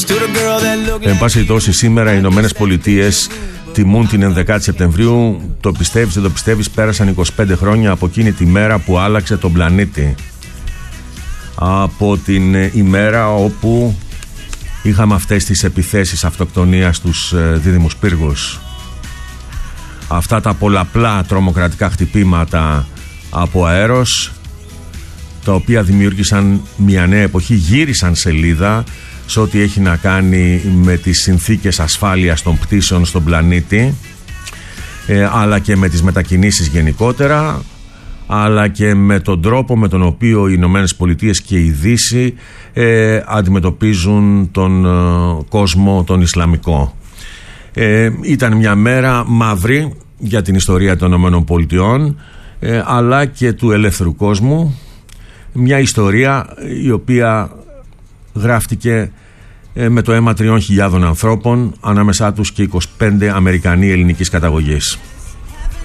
Εν πάση περιπτώσει, σήμερα οι Ηνωμένες Πολιτείες τιμούν την 11η Σεπτεμβρίου. Το πιστεύεις, δεν το πιστεύεις, πέρασαν 25 χρόνια από εκείνη τη μέρα που άλλαξε τον πλανήτη. Από την ημέρα όπου είχαμε αυτές τις επιθέσεις αυτοκτονίας στους δίδυμους πύργους. Αυτά τα πολλαπλά τρομοκρατικά χτυπήματα από αέρος, τα οποία δημιούργησαν μια νέα εποχή, γύρισαν σελίδα σε ό,τι έχει να κάνει με τις συνθήκες ασφάλειας των πτήσεων στον πλανήτη, αλλά και με τις μετακινήσεις γενικότερα, αλλά και με τον τρόπο με τον οποίο οι Ηνωμένες Πολιτείες και η Δύση αντιμετωπίζουν τον κόσμο τον Ισλαμικό. Ήταν μια μέρα μαύρη για την ιστορία των Ηνωμένων Πολιτειών, αλλά και του ελεύθερου κόσμου. Μια ιστορία η οποία γράφτηκε με το αίμα 3.000 ανθρώπων, ανάμεσά τους και 25 Αμερικανοί ελληνικής καταγωγής.